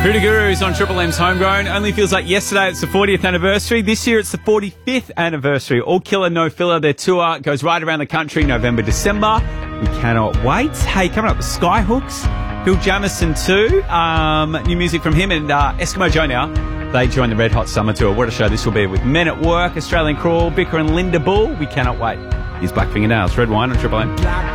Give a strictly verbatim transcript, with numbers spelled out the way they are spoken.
Hoota Gurus on Triple M's Homegrown. Only feels like yesterday it's the fortieth anniversary. This year it's the forty-fifth anniversary. All Killer No Filler. Their tour goes right around the country, November, December. We cannot wait. Hey, coming up with Skyhooks, Bill Jamison too. Um, new music from him and uh, Eskimo Joe now. They join the Red Hot Summer Tour. What a show this will be with Men at Work, Australian Crawl, Bicker and Linda Bull. We cannot wait. Here's Black Fingernails, Red Wine on Triple M.